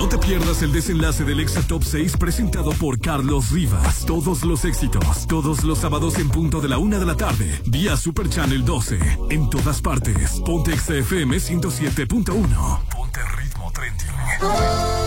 No te pierdas el desenlace del Exa Top 6 presentado por Carlos Rivas. Todos los éxitos, todos los sábados en punto de la 1 de la tarde, vía Super Channel 12. En todas partes, ponte Exa FM 107.1. Ponte ritmo trending.